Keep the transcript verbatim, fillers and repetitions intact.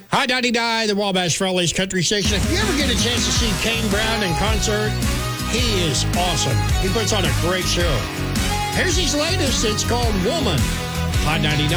Hi, ninety-nine, the Wabash Friendly's Country Station. If you ever get a chance to see Kane Brown in concert, he is awesome. He puts on a great show. Here's his latest. It's called Woman. Hot ninety-nine.